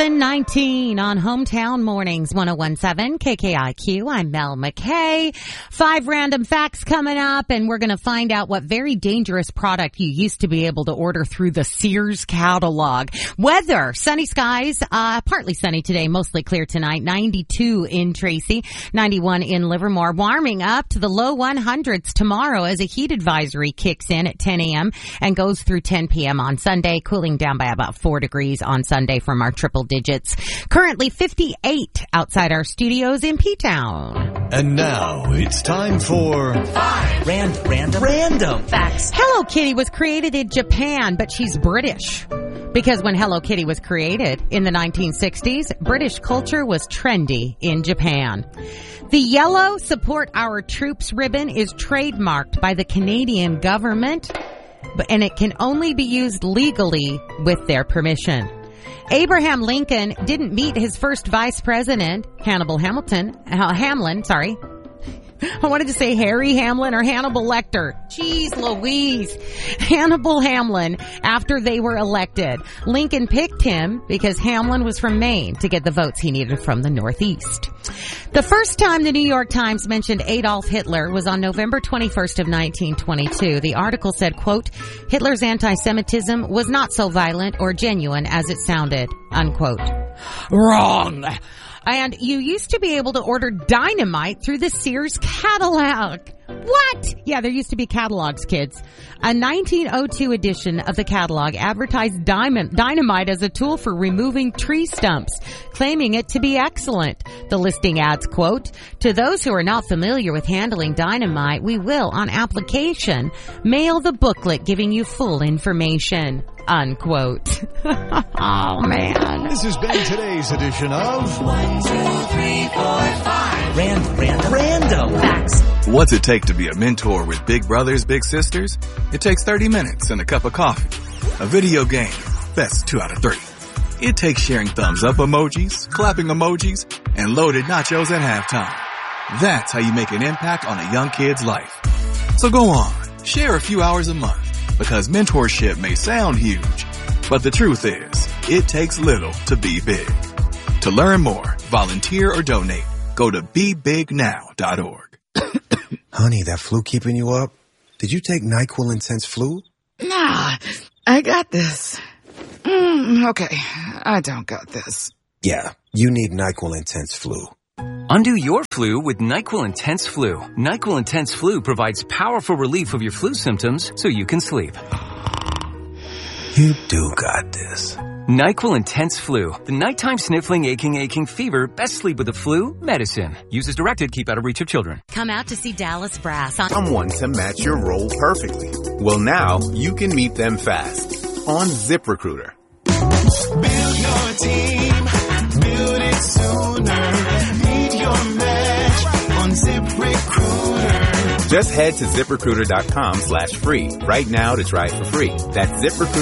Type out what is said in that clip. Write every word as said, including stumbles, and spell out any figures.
nineteen on Hometown Mornings, one oh one point seven K K I Q. I'm Mel McKay. Five random facts coming up, and we're going to find out what very dangerous product you used to be able to order through the Sears catalog. Weather, sunny skies, uh, partly sunny today, mostly clear tonight. ninety-two in Tracy, ninety-one in Livermore. Warming up to the low one hundreds tomorrow as a heat advisory kicks in at ten a.m. and goes through ten p.m. on Sunday, cooling down by about four degrees on Sunday from our triple digits. Currently fifty-eight outside our studios in P-Town. And now it's time for Five Random, random, random facts. Hello Kitty was created in Japan, but she's British. Because when Hello Kitty was created in the nineteen sixties, British culture was trendy in Japan. The yellow Support Our Troops ribbon is trademarked by the Canadian government, and it can only be used legally with their permission. Abraham Lincoln didn't meet his first vice president, Hannibal Hamilton, uh, Hamlin, sorry. I wanted to say Harry Hamlin or Hannibal Lecter. Jeez Louise. Hannibal Hamlin after they were elected. Lincoln picked him because Hamlin was from Maine to get the votes he needed from the Northeast. The first time the New York Times mentioned Adolf Hitler was on November twenty-first of nineteen twenty-two. The article said, quote, Hitler's anti-Semitism was not so violent or genuine as it sounded, unquote. Wrong. And you used to be able to order dynamite through the Sears catalog. What? Yeah, there used to be catalogs, kids. A nineteen oh two edition of the catalog advertised dynamite as a tool for removing tree stumps, claiming it to be excellent. The listing adds, quote, to those who are not familiar with handling dynamite, we will, on application, mail the booklet giving you full information, unquote. Oh, man. This has been today's edition of One, two, three, four, five. Random, random, random facts. What's it take to be a mentor with big brothers, big sisters? It takes thirty minutes and a cup of coffee. A video game. That's two out of three. It takes sharing thumbs up emojis, clapping emojis, and loaded nachos at halftime. That's how you make an impact on a young kid's life. So go on, share a few hours a month, because mentorship may sound huge, but the truth is, it takes little to be big. To learn more, volunteer or donate, go to be big now dot org. Honey, that flu keeping you up? Did you take NyQuil Intense Flu? Nah, I got this. Mm, okay, I don't got this. Yeah, you need NyQuil Intense Flu. Undo your flu with NyQuil Intense Flu. NyQuil Intense Flu provides powerful relief of your flu symptoms so you can sleep. You do got this. NyQuil Intense Flu. The nighttime sniffling, aching, aching fever. Best sleep with the flu. Medicine. Use as directed. Keep out of reach of children. Come out to see Dallas Brass on Someone to match your role perfectly. Well, now you can meet them fast on ZipRecruiter. Build your team. Build it sooner. Meet your match on ZipRecruiter. Just head to ZipRecruiter.com slash free right now to try it for free. That's ZipRecruiter.